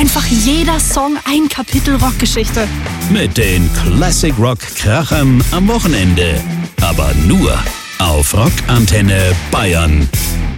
einfach jeder Song ein Kapitel Rockgeschichte. Mit den Classic Rock Krachern am Wochenende. Aber nur auf Rockantenne Bayern.